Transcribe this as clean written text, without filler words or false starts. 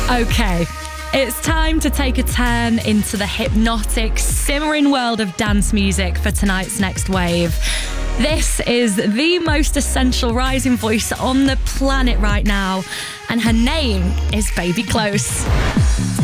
Okay, it's time to take a turn into the hypnotic, simmering world of dance music for tonight's next wave. This is the most essential rising voice on the planet right now, and her name is Baby Close.